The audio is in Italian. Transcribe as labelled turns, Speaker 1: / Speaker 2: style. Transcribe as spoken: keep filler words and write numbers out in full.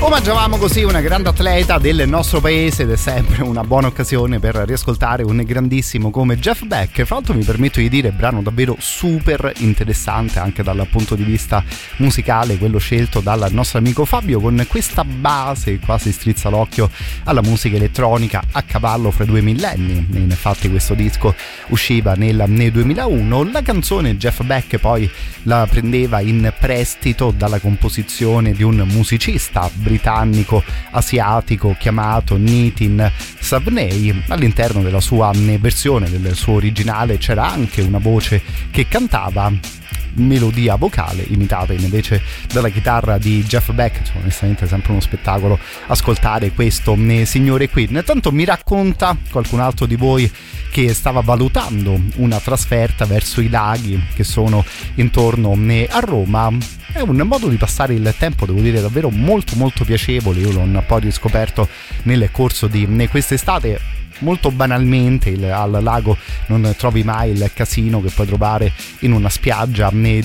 Speaker 1: Omaggiavamo così una grande atleta del nostro paese ed è sempre una buona occasione per riascoltare un grandissimo come Jeff Beck. Fra l'altro mi permetto di dire brano davvero super interessante anche dal punto di vista musicale, quello scelto dal nostro amico Fabio, con questa base quasi strizza l'occhio alla musica elettronica a cavallo fra due millenni. Infatti questo disco usciva nel, nel duemilauno. La canzone Jeff Beck poi la prendeva in prestito dalla composizione di un musicista britannico asiatico chiamato Nitin Savney. All'interno della sua versione, del suo originale, c'era anche una voce che cantava, melodia vocale imitata invece dalla chitarra di Jeff Beck. Cioè, onestamente è sempre uno spettacolo ascoltare questo signore qui. Intanto mi racconta qualcun altro di voi che stava valutando una trasferta verso i laghi che sono intorno a Roma. È un modo di passare il tempo, devo dire, davvero molto molto piacevole. Io l'ho un po' riscoperto nel corso di quest'estate. Molto banalmente il, al lago non trovi mai il casino che puoi trovare in una spiaggia di